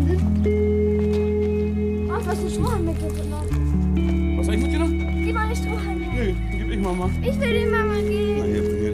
Ach, was ist Strohhalm mitgenommen? Was hab ich mitgenommen? Gib mal eine Strohhalm. Nö, gib ich Mama. Ich will die Mama geben. Na, hier,